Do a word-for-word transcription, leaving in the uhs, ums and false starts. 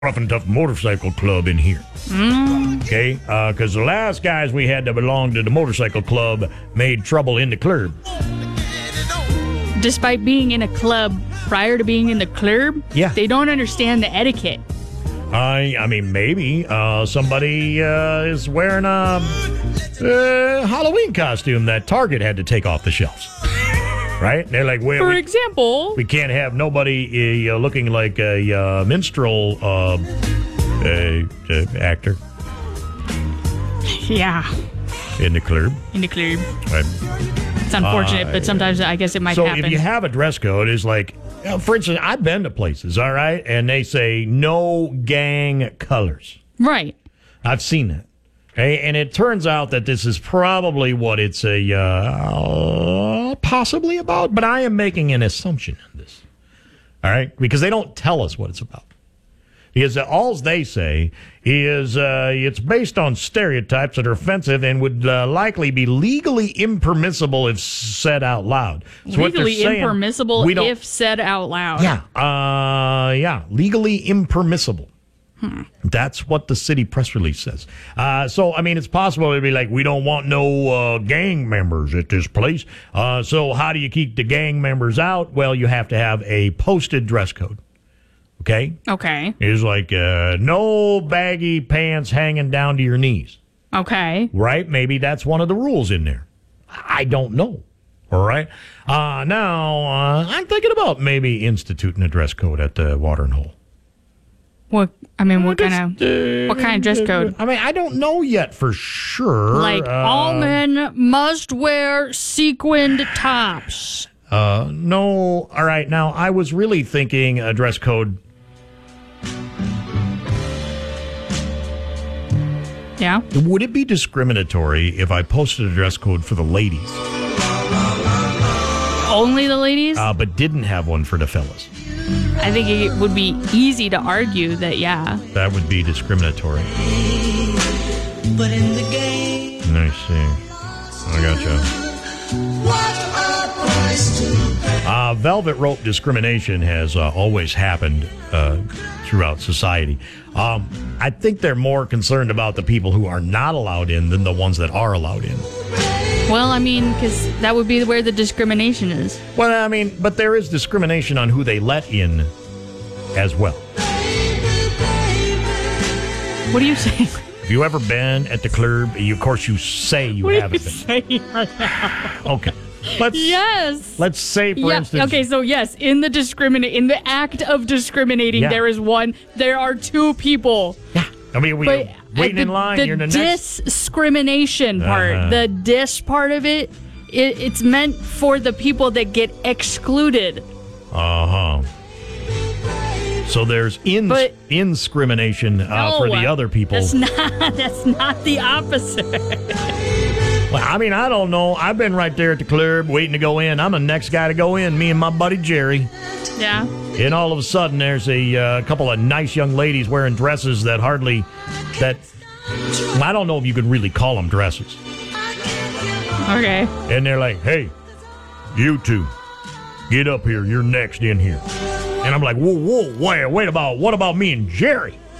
Rough and Tough Motorcycle Club in here. Mm. Okay? Because uh, the last guys we had that belonged to the motorcycle club made trouble in the club. Despite being in a club prior to being in the club, yeah. they don't understand the etiquette. I I mean, maybe uh, somebody uh, is wearing a uh, Halloween costume that Target had to take off the shelves. Right? They're like, well, For we, example, we can't have nobody uh, looking like a uh, minstrel uh, uh, uh, actor. Yeah. In the club. In the club. Right. It's unfortunate, uh, but sometimes I guess it might so happen. So if you have a dress code, it's like, you know, for instance, I've been to places, all right, and they say no gang colors. Right. I've seen that. Okay, and it turns out that this is probably what it's a uh, possibly about, but I am making an assumption on this. All right, because they don't tell us what it's about. Because all they say is uh, it's based on stereotypes that are offensive and would uh, likely be legally impermissible if said out loud. So legally saying, impermissible if said out loud. Yeah, uh, yeah, legally impermissible. Hmm. That's what the city press release says. Uh, so, I mean, it's possible to be like, we don't want no uh, gang members at this place. Uh, so how do you keep the gang members out? Well, you have to have a posted dress code. Okay? Okay. It's like uh, no baggy pants hanging down to your knees. Okay. Right? Maybe that's one of the rules in there. I don't know. All right? Uh, now, uh, I'm thinking about maybe instituting a dress code at the Watering Hole. What I mean, what kind of uh, what kind of dress code? I mean, I don't know yet for sure. Like uh, all men must wear sequined tops. Uh, no. All right. Now, I was really thinking a dress code. Yeah. Would it be discriminatory if I posted a dress code for the ladies? Only the ladies? Uh, but didn't have one for the fellas. I think it would be easy to argue that, yeah. That would be discriminatory. But in the game, I see. I gotcha. Uh, velvet rope discrimination has uh, always happened uh, throughout society. Um, I think they're more concerned about the people who are not allowed in than the ones that are allowed in. Well, I mean, because that would be where the discrimination is. Well, I mean, but there is discrimination on who they let in as well. What are you saying? Have you ever been at the club? You, of course, you say you what haven't are you been. Saying right now? Okay. Let's, yes. Let's say, for yeah. instance. Okay, so yes, in the discriminate, in the act of discriminating, yeah. there is one. There are two people. Yeah. I mean, we but waiting the, in line. The You're the next. discrimination part, uh-huh. the dis part of it, it, it's meant for the people that get excluded. Uh huh. So there's in but, indiscrimination uh, no, for the other people. That's not. That's not the opposite. Well, I mean, I don't know. I've been right there at the club waiting to go in. I'm the next guy to go in. Me and my buddy Jerry. Yeah. And all of a sudden, there's a uh, couple of nice young ladies wearing dresses that hardly, that, well, I don't know if you could really call them dresses. Okay. And they're like, hey, you two, get up here. You're next in here. And I'm like, whoa, whoa, wait, wait about, what about me and Jerry?